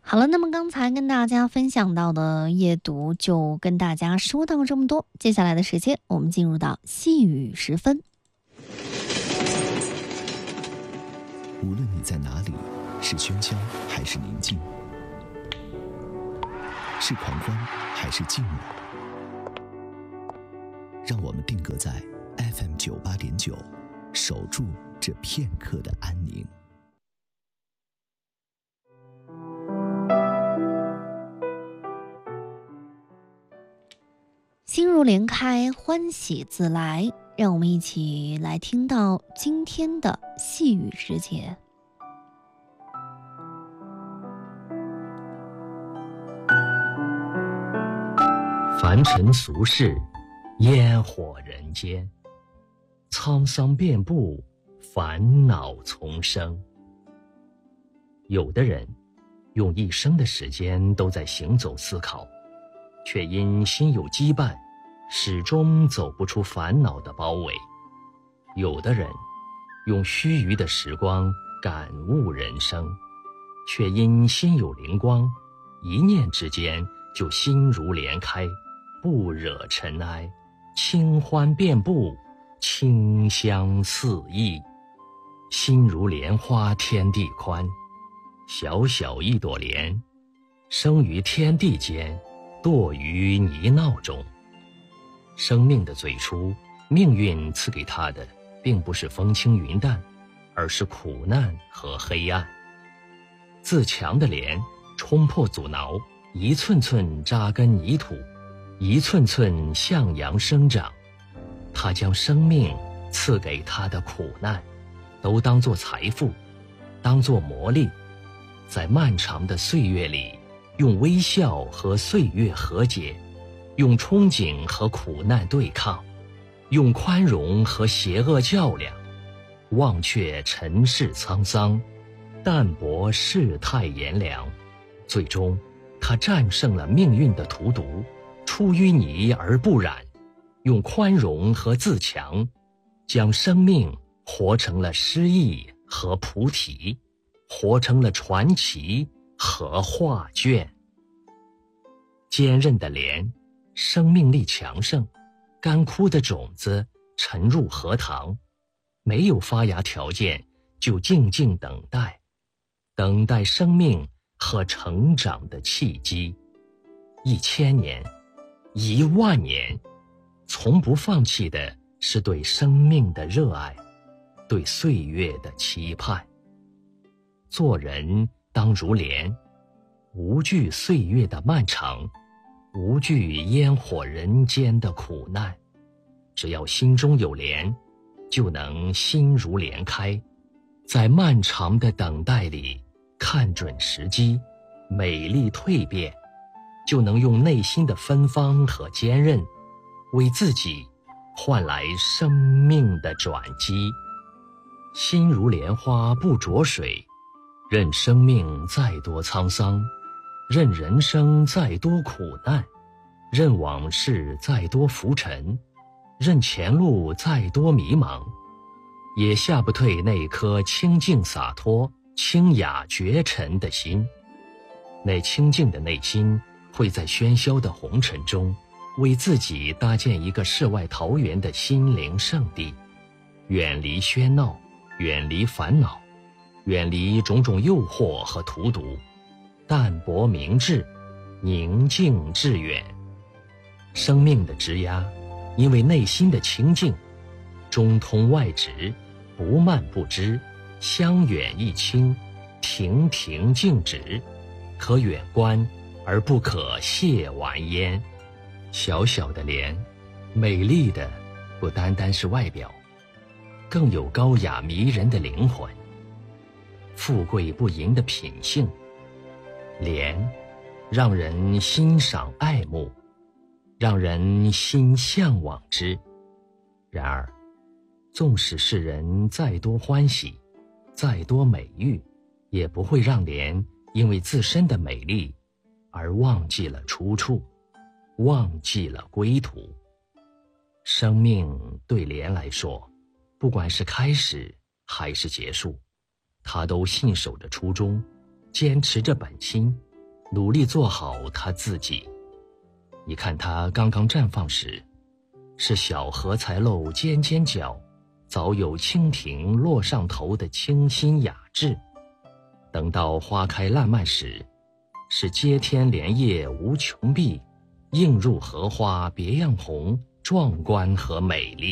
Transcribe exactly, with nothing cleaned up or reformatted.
好了，那么刚才跟大家分享到的夜读就跟大家说到这么多，接下来的时间我们进入到细语时分。 无论你在哪里，是喧嚣还是宁静，是狂欢还是静默，让我们定格在 F M 九八点九，守住这片刻的安宁。 心如莲开，欢喜自来，让我们一起来听到今天的细语时节。 凡尘俗世，烟火人间，沧桑遍布，烦恼丛生。有的人用一生的时间都在行走思考，却因心有羁绊，始终走不出烦恼的包围。有的人用须臾的时光感悟人生，却因心有灵光，一念之间就心如莲开，不惹尘埃，清欢遍布，清香四溢。心如莲花天地宽，小小一朵莲，生于天地间，堕于泥淖中。生命的最初，命运赐给他的并不是风轻云淡，而是苦难和黑暗。自强的莲冲破阻挠，一寸寸扎根泥土，一寸寸向阳生长。他将生命赐给他的苦难都当作财富，当作磨砺，在漫长的岁月里，用微笑和岁月和解，用憧憬和苦难对抗，用宽容和邪恶较量，忘却尘世沧桑，淡泊世态炎凉。最终他战胜了命运的荼毒，出淤泥而不染，用宽容和自强，将生命活成了诗意和菩提，活成了传奇和画卷。坚韧的莲，生命力强盛，干枯的种子沉入荷塘，没有发芽条件，就静静等待，等待生命和成长的契机。一千年，一万年，从不放弃的是对生命的热爱，对岁月的期盼。做人当如莲，无惧岁月的漫长，无惧烟火人间的苦难。只要心中有莲，就能心如莲开，在漫长的等待里看准时机，美丽蜕变，就能用内心的芬芳和坚韧，为自己换来生命的转机。心如莲花不着水，任生命再多沧桑，任人生再多苦难，任往事再多浮沉，任前路再多迷茫，也吓不退那颗清净洒脱、清雅绝尘的心。那清净的内心会在喧嚣的红尘中，为自己搭建一个世外桃源的心灵圣地，远离喧闹，远离烦恼，远离种种诱惑和荼毒，淡泊明志，宁静致远。生命的枝桠，因为内心的清净，中通外直，不蔓不枝，香远益清，亭亭净植，可远观而不可亵玩焉。小小的莲，美丽的不单单是外表，更有高雅迷人的灵魂，富贵不淫的品性。莲让人欣赏爱慕，让人心向往之。然而纵使世人再多欢喜，再多美誉，也不会让莲因为自身的美丽而忘记了出处，忘记了归途。生命对莲来说，不管是开始还是结束，他都信守着初衷，坚持着本心， 努力做好它自己。你看它刚刚绽放时，是小荷才露尖尖角，早有蜻蜓落上头的清新雅致；等到花开烂漫时，是接天莲叶无穷碧，映入荷花别样红，壮观和美丽。